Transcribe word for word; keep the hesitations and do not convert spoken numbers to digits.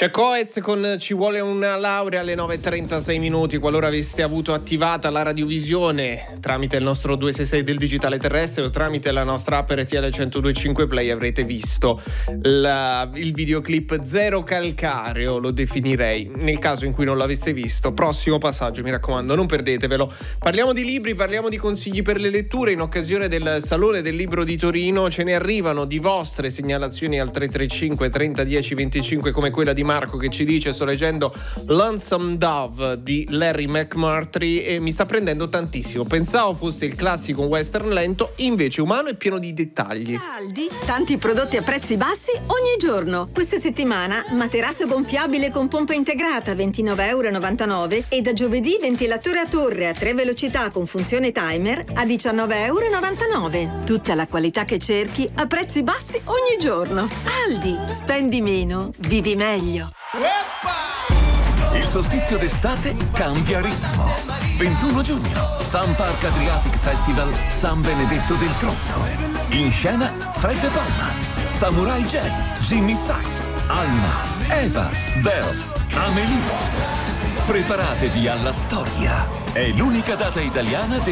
C'è Coez con Ci vuole una laurea alle nove e trentasei minuti. Qualora aveste avuto attivata la radiovisione tramite il nostro due sei sei del digitale terrestre o tramite la nostra app R T L centodue e cinque Play, avrete visto la, il videoclip Zero Calcareo, lo definirei. Nel caso in cui non l'aveste visto, prossimo passaggio, mi raccomando, non perdetevelo. Parliamo di libri, parliamo di consigli per le letture in occasione del Salone del Libro di Torino. Ce ne arrivano di vostre segnalazioni al tre tre cinque trenta dieci venticinque, come quella di Marco che ci dice: sto leggendo Lonesome Dove di Larry McMurtry e mi sta prendendo tantissimo. Pensavo fosse il classico western lento, invece umano e pieno di dettagli. Aldi, tanti prodotti a prezzi bassi ogni giorno. Questa settimana materasso gonfiabile con pompa integrata ventinove e novantanove euro e da giovedì ventilatore a torre a tre velocità con funzione timer a diciannove e novantanove euro. Tutta la qualità che cerchi a prezzi bassi ogni giorno. Aldi, spendi meno, vivi meglio. Il solstizio d'estate cambia ritmo. ventuno giugno, Sun Park Adriatic Festival San Benedetto del Tronto. In scena Fred De Palma, Samurai J, Jimmy Sachs, Alma, Eva, Bells, Amelie. Preparatevi alla storia. È l'unica data italiana del